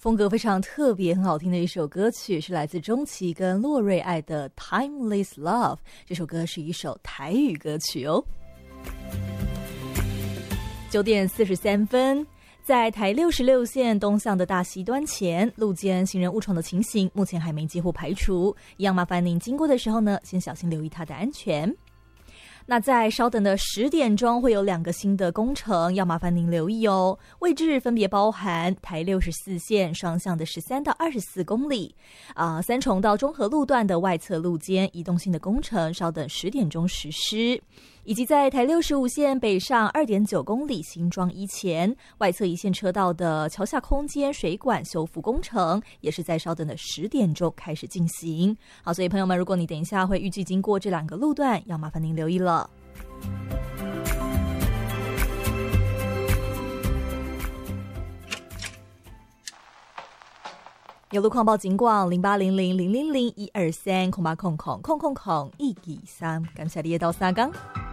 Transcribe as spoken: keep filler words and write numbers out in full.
风格非常特别很好听的一首歌曲，是来自钟琪跟洛瑞爱的 Timeless Love。 这首歌是一首台语歌曲哦。九点四十三分，在台六十六线东向的大溪端前，路肩行人误闯的情形目前还没几乎排除，一样麻烦您经过的时候呢，先小心留意它的安全。那在稍等的十点钟会有两个新的工程，要麻烦您留意哦。位置分别包含台六十四线双向的十三到二十四公里，啊、呃，三重到中和路段的外侧路肩移动性的工程，稍等十点钟实施。以及在台六十五线北上 二点九公里新庄一前外侧一线车道的桥下空间水管修复工程，也是在稍等的十点钟开始进行。好，所以朋友们，如果你等一下会预计经过这两个路段，要麻烦您留意了。有路况报警广零八零零零零零一二三空八空空空空空一二三，感谢你的到三港。